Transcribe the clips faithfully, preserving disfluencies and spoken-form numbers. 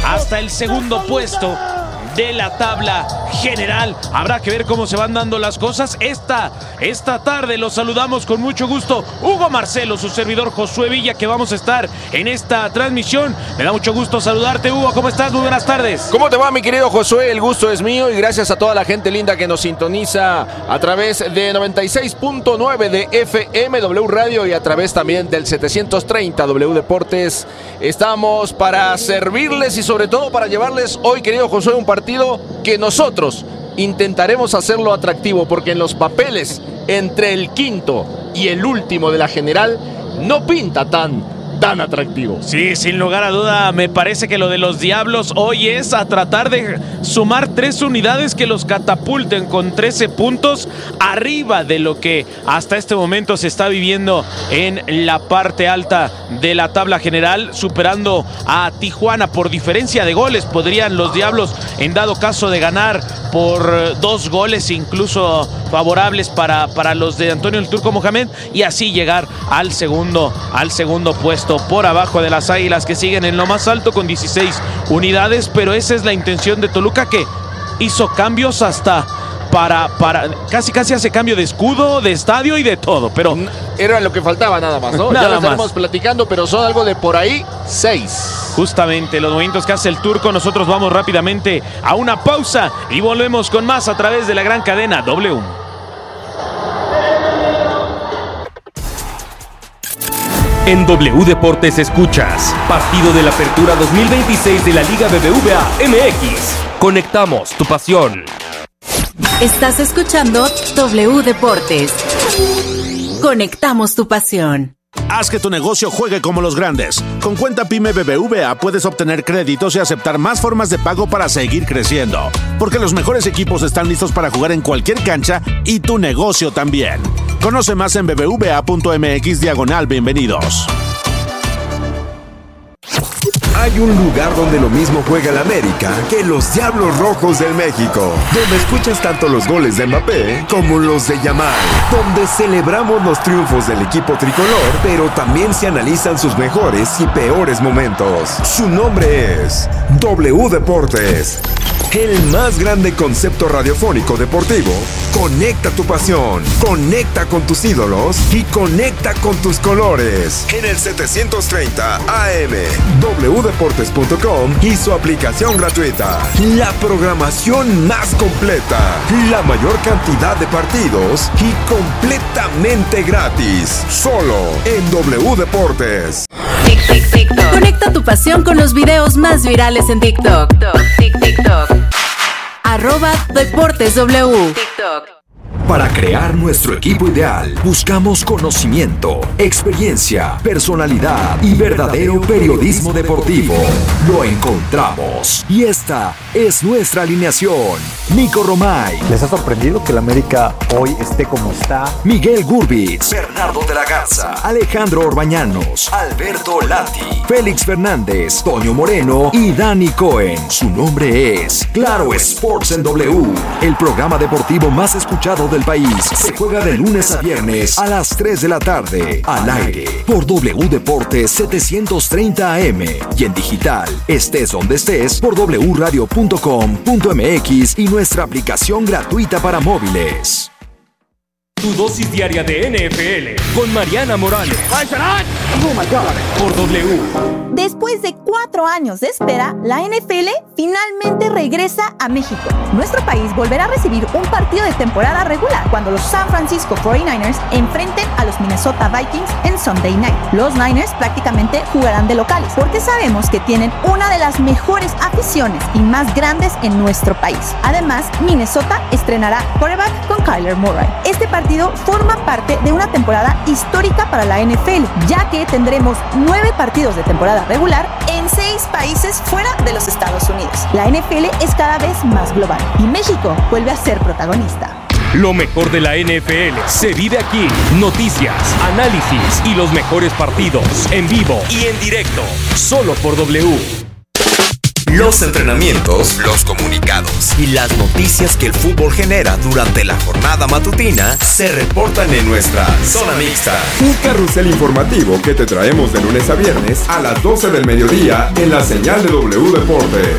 hasta el segundo puesto de la tabla general. Habrá que ver cómo se van dando las cosas. Esta, esta tarde los saludamos con mucho gusto. Hugo Marcelo, su servidor Josué Villa, que vamos a estar en esta transmisión. Me da mucho gusto saludarte, Hugo. ¿Cómo estás? Muy buenas tardes. ¿Cómo te va, mi querido Josué? El gusto es mío y gracias a toda la gente linda que nos sintoniza a través de noventa y seis punto nueve de F M W Radio y a través también del setecientos treinta W Deportes. Estamos para servirles y sobre todo para llevarles hoy, querido Josué, un partido que nosotros intentaremos hacerlo atractivo, porque en los papeles entre el quinto y el último de la general no pinta tan tan atractivo. Sí, sin lugar a duda, me parece que lo de los Diablos hoy es a tratar de sumar tres unidades que los catapulten con trece puntos arriba de lo que hasta este momento se está viviendo en la parte alta de la tabla general, superando a Tijuana por diferencia de goles. Podrían los Diablos, en dado caso de ganar por dos goles, incluso favorables para, para los de Antonio el Turco Mohamed, y así llegar al segundo, al segundo puesto, por abajo de las Águilas, que siguen en lo más alto con dieciséis unidades. Pero esa es la intención de Toluca, que hizo cambios hasta para, para casi casi hace cambio de escudo, de estadio y de todo, pero era lo que faltaba nada más, ¿no? Nada ya lo estaremos más. platicando, pero son algo de por ahí seis. Justamente los movimientos que hace el Turco. Nosotros vamos rápidamente a una pausa y volvemos con más a través de la gran cadena W. En W Deportes escuchas Partido de la Apertura dos mil veintiséis de la Liga B B V A M X. Conectamos tu pasión. Estás escuchando W Deportes. Conectamos tu pasión. Haz que tu negocio juegue como los grandes. Con Cuenta Pyme B B V A puedes obtener créditos y aceptar más formas de pago para seguir creciendo. Porque los mejores equipos están listos para jugar en cualquier cancha y tu negocio también. Conoce más en bbva.mx diagonal bienvenidos. Hay un lugar donde lo mismo juega el América que los Diablos Rojos del México, donde escuchas tanto los goles de Mbappé como los de Yamal, donde celebramos los triunfos del equipo tricolor, pero también se analizan sus mejores y peores momentos. Su nombre es W Deportes, el más grande concepto radiofónico deportivo. Conecta tu pasión, conecta con tus ídolos y conecta con tus colores. En el setecientos treinta A M, w deportes punto com y su aplicación gratuita. La programación más completa, la mayor cantidad de partidos y completamente gratis. Solo en W Deportes. Tic, tic, TikTok. Conecta tu pasión con los videos más virales en TikTok. TikTok, TikTok. Arroba Deportes W. TikTok. Para crear nuestro equipo ideal, buscamos conocimiento, experiencia, personalidad y verdadero periodismo deportivo. Lo encontramos. Y esta es nuestra alineación. Nico Romay. ¿Les ha sorprendido que el América hoy esté como está? Miguel Gurbitz. Bernardo de la Garza. Alejandro Orbañanos. Alberto Lati. Félix Fernández. Toño Moreno y Dani Cohen. Su nombre es Claro Sports en W. El programa deportivo más escuchado del país. Se juega de lunes a viernes a las tres de la tarde. Al aire por W Deportes setecientos treinta A M y en digital, estés donde estés, por w radio punto com punto m x y nuestra aplicación gratuita para móviles. Tu dosis diaria de N F L con Mariana Morales. Oh my God. Por W. Después de cuatro años de espera, la N F L finalmente regresa a México. Nuestro país volverá a recibir un partido de temporada regular cuando los San Francisco cuarenta y nueve ers enfrenten a los Minnesota Vikings en Sunday Night. Los Niners prácticamente jugarán de locales porque sabemos que tienen una de las mejores aficiones y más grandes en nuestro país. Además, Minnesota estrenará quarterback con Kyler Murray. Este partido forma parte de una temporada histórica para la N F L, ya que tendremos nueve partidos de temporada regular en seis países fuera de los Estados Unidos. La N F L es cada vez más global y México vuelve a ser protagonista. Lo mejor de la N F L se vive aquí. Noticias, análisis y los mejores partidos en vivo y en directo. Solo por W. los entrenamientos, los comunicados y las noticias que el fútbol genera durante la jornada matutina se reportan en nuestra Zona Mixta. Un carrusel informativo que te traemos de lunes a viernes a las doce del mediodía en la señal de W Deportes.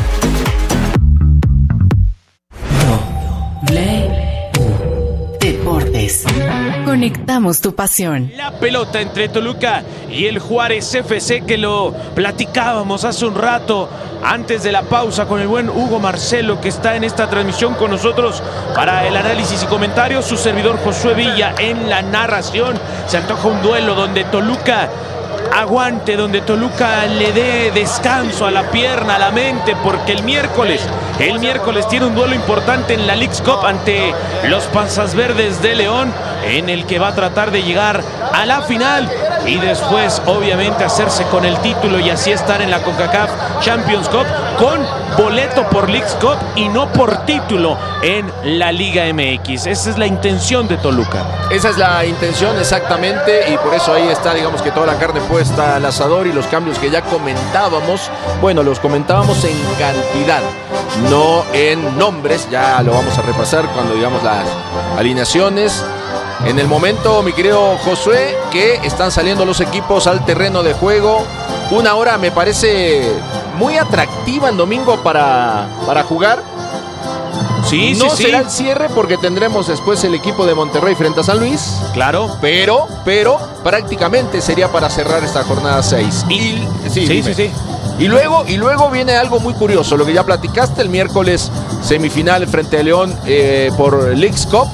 Deportes. Conectamos tu pasión. La pelota entre Toluca y el Juárez F C, que lo platicábamos hace un rato antes de la pausa con el buen Hugo Marcelo, que está en esta transmisión con nosotros para el análisis y comentarios. Su servidor Josué Villa en la narración. Se antoja un duelo donde Toluca aguante, donde Toluca le dé descanso a la pierna, a la mente, porque el miércoles, el miércoles tiene un duelo importante en la Leagues Cup ante los Panzas Verdes de León, en el que va a tratar de llegar a la final y después obviamente hacerse con el título y así estar en la CONCACAF Champions Cup con boleto por Leagues Cup y no por título en la Liga M X. Esa es la intención de Toluca. Esa es la intención exactamente, y por eso ahí está, digamos que toda la carne puesta al asador, y los cambios que ya comentábamos, bueno, los comentábamos en cantidad, no en nombres. Ya lo vamos a repasar cuando digamos las alineaciones. En el momento, mi querido Josué, que están saliendo los equipos al terreno de juego. Una hora me parece muy atractiva en domingo para, para jugar. Sí, no sí, será sí. el cierre porque tendremos después el equipo de Monterrey frente a San Luis. Claro. Pero, pero prácticamente sería para cerrar esta jornada seis. Y, y, sí, sí, sí, sí. Y luego, y luego viene algo muy curioso, lo que ya platicaste, el miércoles semifinal frente a León eh, por Leagues Cup.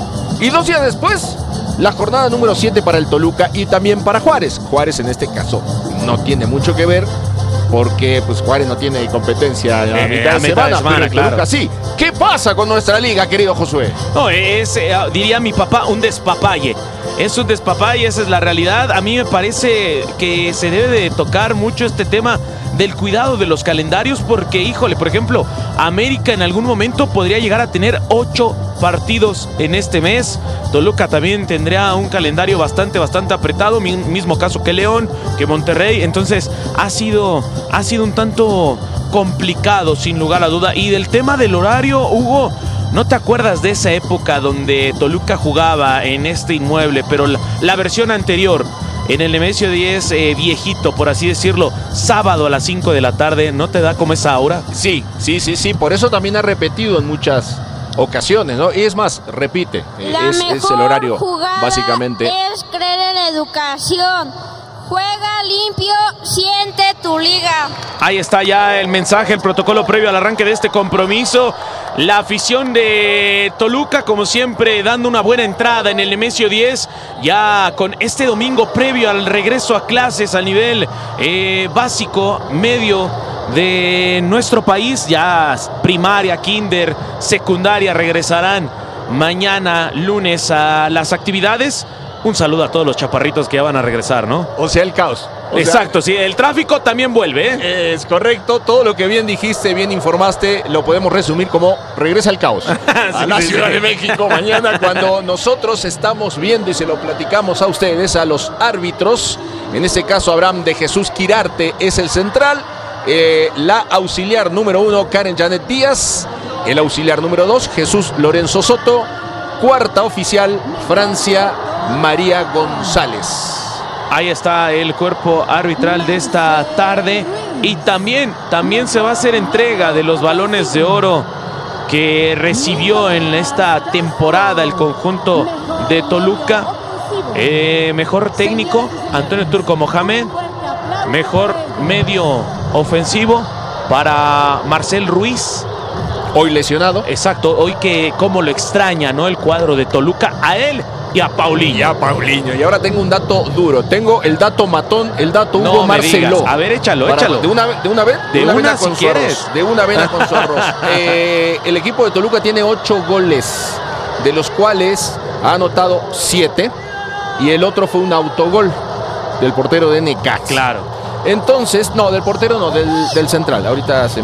Y dos días después, la jornada número siete para el Toluca y también para Juárez. Juárez en este caso no tiene mucho que ver, porque pues Juárez no tiene competencia a eh, mitad a de mitad semana, de semana, pero el claro. Toluca sí. ¿Qué pasa con nuestra liga, querido Josué? No, es, eh, diría mi papá, un despapalle. Es un despapalle, esa es la realidad. A mí me parece que se debe de tocar mucho este tema del cuidado de los calendarios, porque, híjole, por ejemplo, América en algún momento podría llegar a tener ocho partidos en este mes. Toluca también tendría un calendario bastante, bastante apretado, mismo caso que León, que Monterrey. Entonces ha sido, ha sido un tanto complicado, sin lugar a duda. Y del tema del horario, Hugo, ¿no te acuerdas de esa época donde Toluca jugaba en este inmueble, pero la, la versión anterior, en el Nemesio diez, eh, viejito, por así decirlo, sábado a las cinco de la tarde, ¿no te da como esa aura? Sí, sí, sí, sí, por eso también ha repetido en muchas ocasiones, ¿no? Y es más, repite, eh, es, es el horario, básicamente. Es creer en la educación. Juega limpio, siente tu liga. Ahí está ya el mensaje, el protocolo previo al arranque de este compromiso. La afición de Toluca, como siempre, dando una buena entrada en el Nemesio diez, ya con este domingo previo al regreso a clases a nivel eh, básico, medio de nuestro país. Ya primaria, kinder, secundaria regresarán mañana lunes a las actividades. Un saludo a todos los chaparritos que ya van a regresar, ¿no? O sea, el caos. O Exacto, sea, sí, el tráfico también vuelve, ¿eh? Es correcto, todo lo que bien dijiste, bien informaste, lo podemos resumir como regresa el caos a sí, la sí, Ciudad sí. de México mañana, cuando nosotros estamos viendo y se lo platicamos a ustedes, a los árbitros. En este caso, Abraham de Jesús Quirarte es el central, eh, la auxiliar número uno, Karen Janet Díaz, el auxiliar número dos, Jesús Lorenzo Soto, cuarta oficial, Francia María González. Ahí está el cuerpo arbitral de esta tarde. Y también, también se va a hacer entrega de los balones de oro que recibió en esta temporada el conjunto de Toluca. Eh, mejor técnico, Antonio Turco Mohamed. Mejor medio ofensivo para Marcel Ruiz. Hoy lesionado. Exacto, hoy que cómo lo extraña, ¿no? El cuadro de Toluca, a él y a Paulinho. Y a Paulinho. Y ahora tengo un dato duro. Tengo el dato matón, el dato Hugo No me Marcelo. digas. A ver, échalo, Para, échalo. ¿De una, de una vez? De una, vena si con su quieres. arroz. De una vena con su arroz. Eh, el equipo de Toluca tiene ocho goles, de los cuales ha anotado siete. Y el otro fue un autogol del portero de Necaxa. Claro. Entonces, no, del portero no, del, del central. Ahorita se